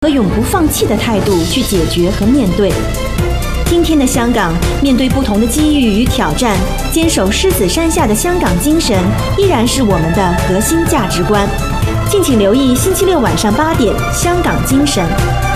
和永不放弃的态度去解决和面对。今天的香港，面对不同的机遇与挑战，坚守狮子山下的香港精神依然是我们的核心价值观。敬请留意星期六晚上8点《香港精神》。